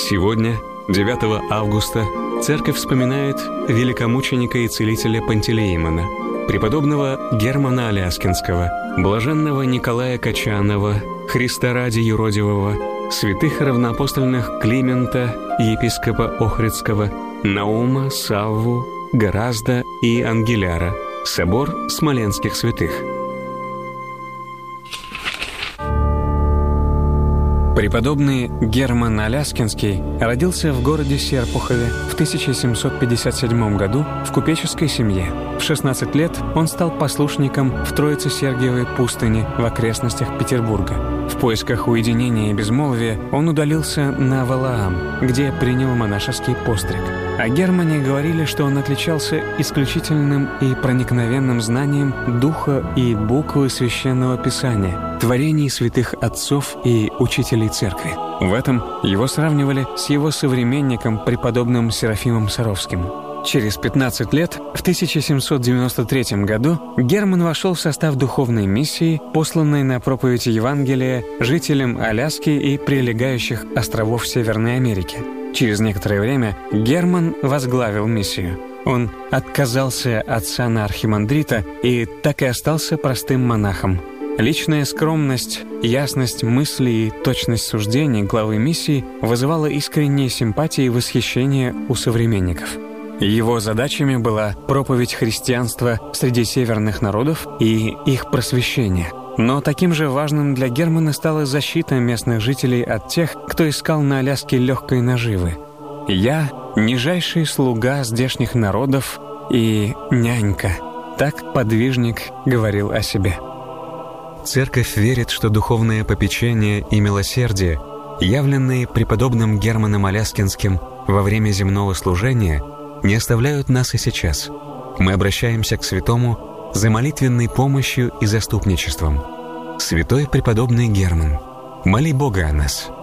Сегодня, 9 августа, Церковь вспоминает великомученика и целителя Пантелеимона, преподобного Германа Аляскинского, блаженного Николая Качанова, Христа ради юродивого, святых равноапостольных Климента, епископа Охридского, Наума, Савву, Горазда и Ангеляра, собор смоленских святых. Преподобный Герман Аляскинский родился в городе Серпухове в 1757 году в купеческой семье. В 16 лет он стал послушником в Троице-Сергиевой пустыне в окрестностях Петербурга. В поисках уединения и безмолвия он удалился на Валаам, где принял монашеский постриг. О Германе говорили, что он отличался исключительным и проникновенным знанием духа и буквы Священного Писания, творений святых отцов и учителей церкви. В этом его сравнивали с его современником, преподобным Серафимом Саровским. Через 15 лет, в 1793 году, Герман вошел в состав духовной миссии, посланной на проповедь Евангелия жителям Аляски и прилегающих островов Северной Америки. Через некоторое время Герман возглавил миссию. Он отказался от сана архимандрита и так и остался простым монахом. Личная скромность, ясность мыслей и точность суждений главы миссии вызывала искренние симпатии и восхищение у современников. Его задачами была проповедь христианства среди северных народов и их просвещение. Но таким же важным для Германа стала защита местных жителей от тех, кто искал на Аляске легкой наживы. «Я — нижайший слуга здешних народов и нянька», — так подвижник говорил о себе. Церковь верит, что духовное попечение и милосердие, явленные преподобным Германом Аляскинским во время земного служения, не оставляют нас и сейчас. Мы обращаемся к святому за молитвенной помощью и заступничеством. Святой преподобный Герман, моли Бога о нас.